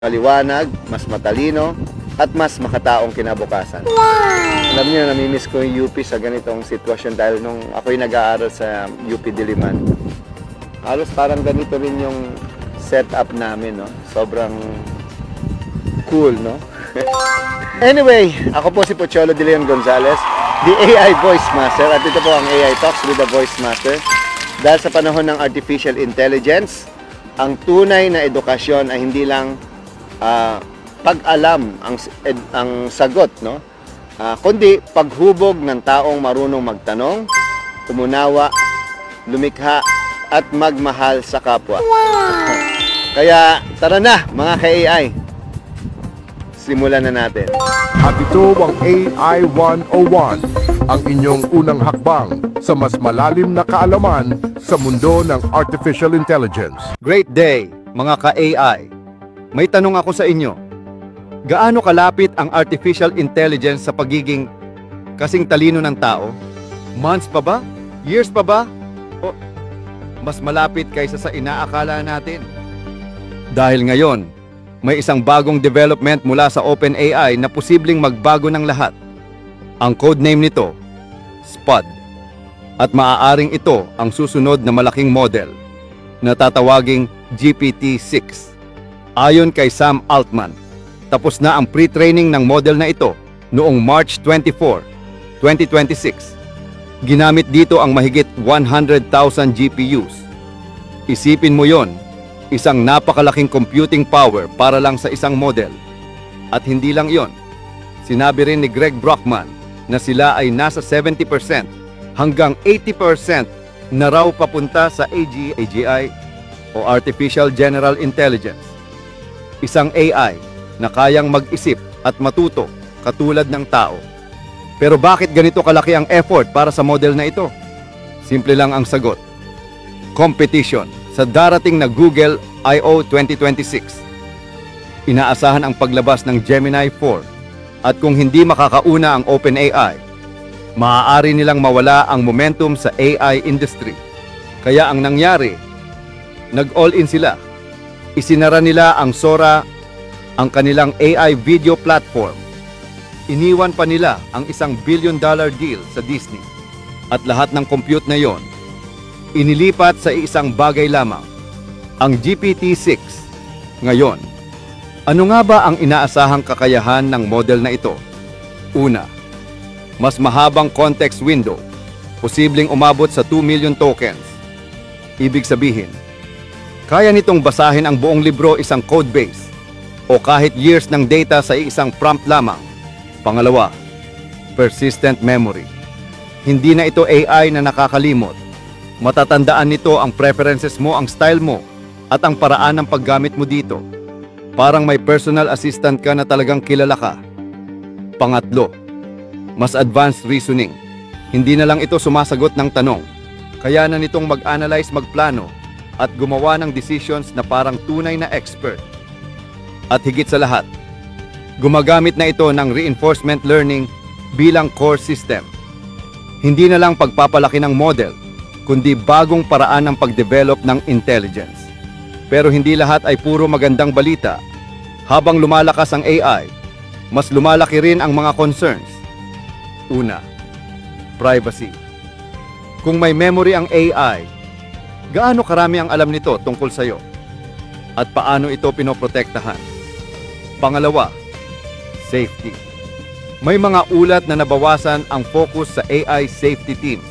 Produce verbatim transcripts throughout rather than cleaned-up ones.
maliwanag, mas matalino, at mas makataong kinabukasan. Wow! Alam niyo, namimiss ko yung U P sa ganitong sitwasyon dahil nung ako'y nag-aaral sa U P Diliman, halos parang ganito rin yung setup namin, no? Sobrang cool, no? Anyway, ako po si Pocholo De Leon Gonzalez, the A I Voice Master, at ito po ang A I Talks with the Voice Master. Dahil sa panahon ng Artificial Intelligence, ang tunay na edukasyon ay hindi lang uh, pag-alam ang, ed, ang sagot, no? Uh, kundi paghubog ng taong marunong magtanong, umunawa, lumikha, at magmahal sa kapwa. Wow! Kaya tara na mga ka-A I, simulan na natin. At ito ang A I one oh one, ang inyong unang hakbang sa mas malalim na kaalaman sa mundo ng Artificial Intelligence. Great day, mga ka-A I. May tanong ako sa inyo. Gaano kalapit ang Artificial Intelligence sa pagiging kasing talino ng tao? Months pa ba? Years pa ba? O mas malapit kaysa sa inaakala natin? Dahil ngayon, may isang bagong development mula sa OpenAI na posibleng magbago ng lahat. Ang codename nito, SPUD. At maaaring ito ang susunod na malaking model na tatawaging G P T six. Ayon kay Sam Altman, tapos na ang pre-training ng model na ito noong March twenty-fourth, twenty twenty-six. Ginamit dito ang mahigit one hundred thousand G P Us. Isipin mo yon, isang napakalaking computing power para lang sa isang model. At hindi lang yon, sinabi rin ni Greg Brockman na sila ay nasa seventy percent hanggang eighty percent na raw papunta sa A G I o Artificial General Intelligence. Isang A I na kayang mag-isip at matuto katulad ng tao. Pero bakit ganito kalaki ang effort para sa model na ito? Simple lang ang sagot. Competition sa darating na Google I O twenty twenty-six. Inaasahan ang paglabas ng Gemini four at kung hindi makakauna ang OpenAI, maaari nilang mawala ang momentum sa A I industry. Kaya ang nangyari, nag-all-in sila. Isinara nila ang Sora, ang kanilang A I video platform. Iniwan pa nila ang isang billion dollar deal sa Disney. At lahat ng compute na yon, inilipat sa isang bagay lamang, ang G P T six. Ngayon, ano nga ba ang inaasahang kakayahan ng model na ito? Una, mas mahabang context window, posibleng umabot sa two million tokens. Ibig sabihin, kaya nitong basahin ang buong libro isang code base o kahit years ng data sa isang prompt lamang. Pangalawa, persistent memory. Hindi na ito A I na nakakalimot. Matatandaan nito ang preferences mo, ang style mo, at ang paraan ng paggamit mo dito. Parang may personal assistant ka na talagang kilala ka. Pangatlo, mas advanced reasoning. Hindi na lang ito sumasagot ng tanong. Kaya na nitong mag-analyze, magplano, at gumawa ng decisions na parang tunay na expert. At higit sa lahat, gumagamit na ito ng reinforcement learning bilang core system. Hindi na lang pagpapalaki ng model, kundi bagong paraan ng pagdevelop ng intelligence. Pero hindi lahat ay puro magandang balita. Habang lumalakas ang A I, mas lumalaki rin ang mga concerns. Una, privacy. Kung may memory ang A I, gaano karami ang alam nito tungkol sa iyo? At paano ito pinoprotektahan? Pangalawa, safety. May mga ulat na nabawasan ang focus sa A I safety teams.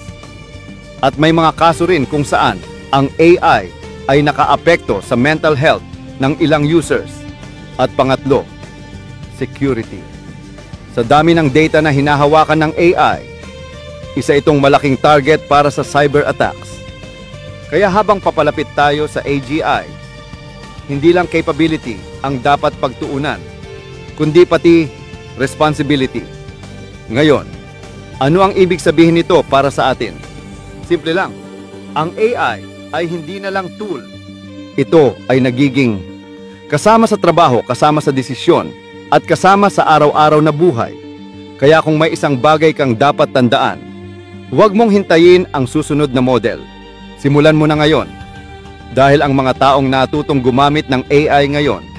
At may mga kaso rin kung saan ang A I ay nakaapekto sa mental health ng ilang users. At pangatlo, security. Sa dami ng data na hinahawakan ng A I, isa itong malaking target para sa cyber attacks. Kaya habang papalapit tayo sa A G I, hindi lang capability ang dapat pagtuunan, kundi pati responsibility. Ngayon, ano ang ibig sabihin nito para sa atin? Simple lang, ang A I ay hindi na lang tool. Ito ay nagiging kasama sa trabaho, kasama sa desisyon, at kasama sa araw-araw na buhay. Kaya kung may isang bagay kang dapat tandaan, huwag mong hintayin ang susunod na model. Simulan mo na ngayon. Dahil ang mga taong natutong gumamit ng A I ngayon